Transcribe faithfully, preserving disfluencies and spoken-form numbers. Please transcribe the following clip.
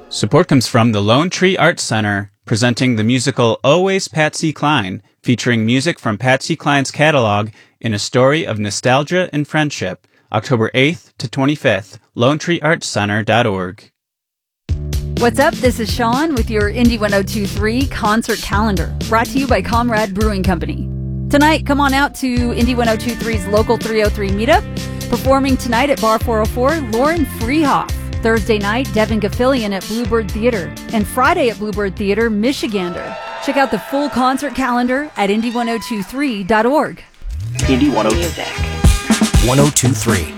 Support comes from the Lone Tree Arts Center, presenting the musical Always Patsy Cline, featuring music from Patsy Cline's catalog in a story of nostalgia and friendship. October eighth to twenty-fifth, lone tree arts center dot org. What's up? This is Sean with your Indie one oh two point three concert calendar, brought to you by Comrade Brewing Company. Tonight, come on out to Indie one oh two point three's Local three oh three meetup. Performing tonight at Bar four oh four, Lauren Freehoff. Thursday night, Devin Gaffilian at Bluebird Theater. And Friday at Bluebird Theater, Michigander. Check out the full concert calendar at indie one oh two point three dot org. Indie one oh two. one oh two point three.